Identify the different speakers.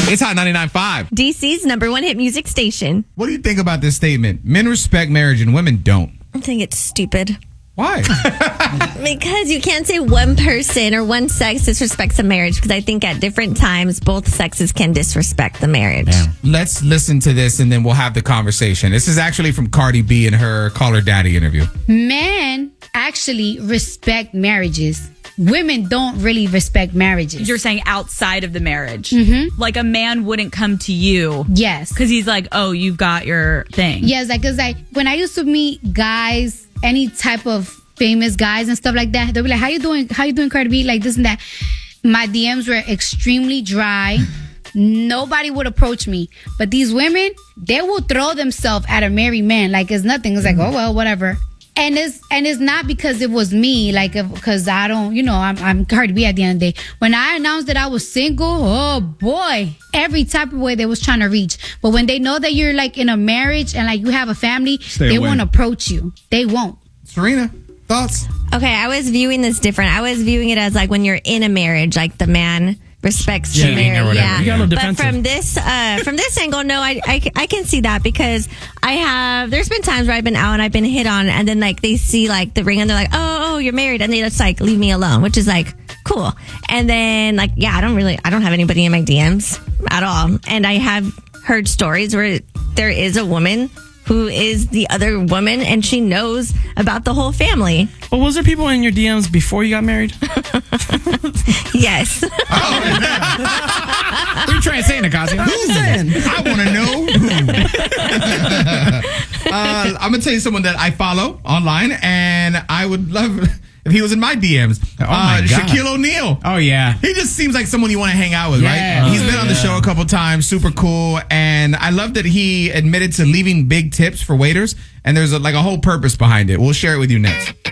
Speaker 1: It's Hot 99.5.
Speaker 2: DC's #1 hit music station.
Speaker 1: What do you think about this statement? Men respect marriage and women don't.
Speaker 2: I think it's stupid.
Speaker 1: Why?
Speaker 2: Because you can't say one person or one sex disrespects a marriage, because I think at different times both sexes can disrespect the marriage.
Speaker 1: Yeah. Let's listen to this and then we'll have the conversation. This is actually from Cardi B in her Call Her Daddy interview.
Speaker 3: Men actually respect marriages. Women don't really respect marriages.
Speaker 4: You're saying outside of the marriage.
Speaker 3: Mm-hmm.
Speaker 4: Like a man wouldn't come to you.
Speaker 3: Yes.
Speaker 4: Because he's like, oh, you've got your thing.
Speaker 3: Yes, because when I used to meet guys, any type of famous guys and stuff like that, they'll be like, how you doing, Cardi B? Like this and that. My DMs were extremely dry. Nobody would approach me. But these women, they will throw themselves at a married man like it's nothing. It's like, oh, well, whatever. And it's not because it was me, like, because I don't, I'm Cardi B at the end of the day. When I announced that I was single, oh boy, every type of way they was trying to reach. But when they know that you're like in a marriage and like you have a family, they won't approach you. They won't.
Speaker 1: Serena, thoughts?
Speaker 2: Okay, I was viewing this different. I was viewing it as like when you're in a marriage, like the man respects the marriage. Yeah.
Speaker 5: You got a little
Speaker 2: But
Speaker 5: defensive.
Speaker 2: from this angle, no, I can see that, because there's been times where I've been out and I've been hit on, and then like they see like the ring and they're like, oh, you're married, and they just like leave me alone, which is like cool. And then like, yeah, I don't have anybody in my DMs at all. And I have heard stories where there is a woman who is the other woman and she knows about the whole family.
Speaker 5: But was there people in your DMs before you got married?
Speaker 2: Yes.
Speaker 1: What are you trying to say, Nakazi? I want to know. I'm going to tell you someone that I follow online, and I would love if he was in my DMs.
Speaker 6: Oh my God.
Speaker 1: Shaquille O'Neal.
Speaker 6: Oh, yeah.
Speaker 1: He just seems like someone you want to hang out with,
Speaker 6: Yeah.
Speaker 1: right? He's been on the show a couple times, super cool, and I love that he admitted to leaving big tips for waiters, and there's a whole purpose behind it. We'll share it with you next.